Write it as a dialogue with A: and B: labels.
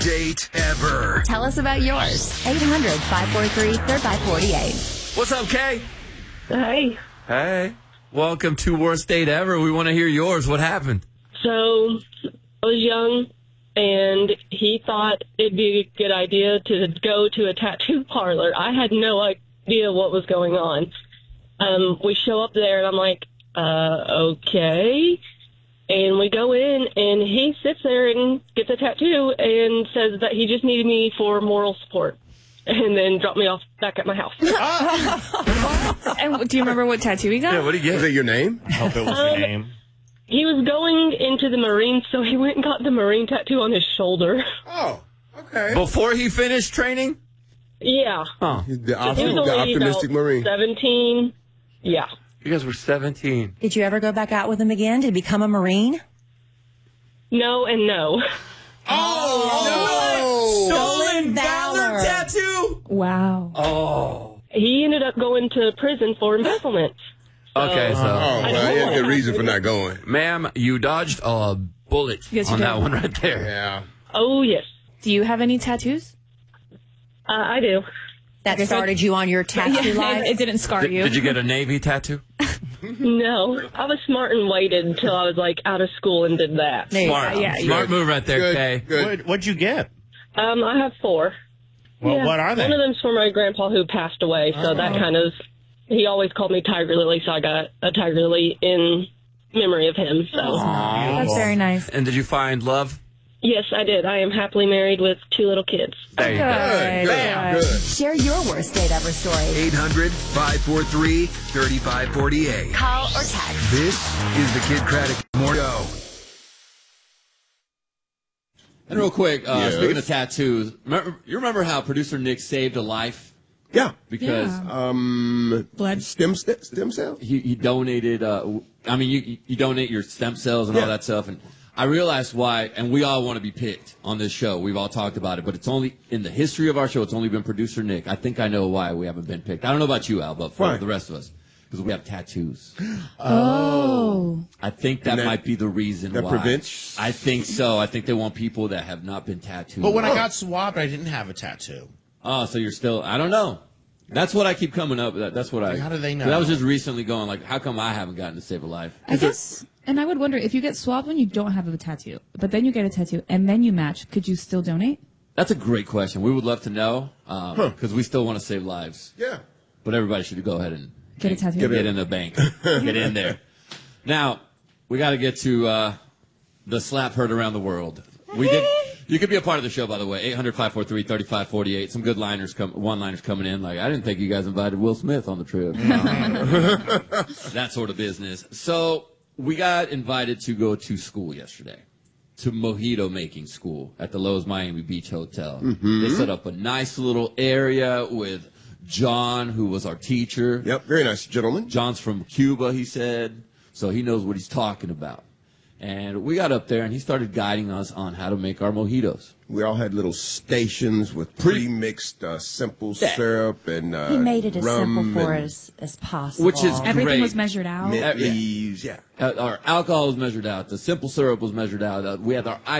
A: date ever.
B: Tell us about yours. 800-543-3548.
C: What's up, Kay?
D: Hi.
C: Hey. Welcome to Worst Date Ever. We want to hear yours. What happened?
D: So, I was young, and he thought it'd be a good idea to go to a tattoo parlor. I had no idea what was going on. We show up there, and I'm like, okay. And we go in, and he sits there and gets a tattoo and says that he just needed me for moral support. And then dropped me off back at my house.
E: And do you remember what tattoo he got?
C: Yeah, what did he
F: Was
C: get?
F: it your name?
G: I hope it was your name.
D: He was going into the Marines, so he went and got the Marine tattoo on his shoulder.
F: Oh, okay.
C: Before he finished training?
D: Yeah.
C: Oh.
F: He's the,
D: He was only
F: optimistic
D: about
F: Marine.
D: 17. Yeah.
C: You guys were 17.
B: Did you ever go back out with him again? Did he become a Marine?
D: No and no.
C: Stolen
B: valor.
C: tattoo?
E: Wow.
C: Oh.
D: He ended up going to prison for embezzlement.
C: Okay, so.
F: Oh, well, he had a good reason for not going.
C: Ma'am, you dodged a bullet
E: Yes, you
C: on
E: did.
C: that one right there.
F: Yeah.
D: Oh, yes.
E: Do you have any tattoos?
D: I do.
B: That started you on your tattoo life?
E: It didn't scar you.
C: Did you get a Navy tattoo?
D: No. I was smart and waited until I was, out of school and did that.
B: There you
C: Smart.
B: go.
E: yeah,
C: Smart move right there, Kay.
F: Good.
G: What'd you get?
D: I have 4.
G: Well, what are they?
D: One of them's for my grandpa who passed away, so that kind of... He always called me Tiger Lily, so I got a Tiger Lily in memory of him. So
E: That's very nice.
C: And did you find love?
D: yes, I did. I am happily married with 2 little kids.
C: There you go.
F: Good.
B: Share your worst date ever story.
A: 800-543-3548.
B: Call or text.
A: This is the Kid Craddock Morning Show.
C: And real quick,
F: Yes.
C: speaking of tattoos, you remember how producer Nick saved a life?
F: Yeah.
C: Because
E: Blood.
F: Stem cells?
C: he donated, you donate your stem cells and all that stuff. And I realized why, and we all want to be picked on this show. We've all talked about it, but it's only, in the history of our show, it's only been producer Nick. I think I know why we haven't been picked. I don't know about you, Al, but for
F: Why?
C: the rest of us. Because we have tattoos.
E: Oh.
C: I think that might be the reason
F: that
C: why.
F: prevents?
C: I think so. I think they want people that have not been tattooed.
G: But when I got swabbed, I didn't have a tattoo.
C: Oh, so you're still, I don't know. That's what I keep coming up with. That's what I.
G: How do they know?
C: 'Cause I was just recently going, how come I haven't gotten to save a life?
E: I guess, and I would wonder, if you get swabbed when you don't have a tattoo, but then you get a tattoo and then you match, could you still donate?
C: That's a great question. We would love to know, because we still want to save lives.
F: Yeah.
C: But everybody should go ahead and
E: Get a tattoo?
C: Get in the bank. Get in there. Now, we got to get to the slap heard around the world. You could be a part of the show, by the way. 800-543-3548. Some good one-liners coming in. I didn't think you guys invited Will Smith on the trip. That sort of business. So we got invited to go to school yesterday, to mojito making school at the Lowe's Miami Beach Hotel. They set up a nice little area with John, who was our teacher.
F: Yep. Very nice gentleman.
C: John's from Cuba, he said, so he knows what he's talking about. And we got up there, and he started guiding us on how to make our mojitos.
F: We all had little stations with pre-mixed simple syrup and
B: He made it as
F: rum
B: simple for
F: and
B: us as possible.
C: Which is
E: Everything
C: great.
E: was measured out.
F: mint leaves. Yeah.
C: Our alcohol was measured out. The simple syrup was measured out. We had our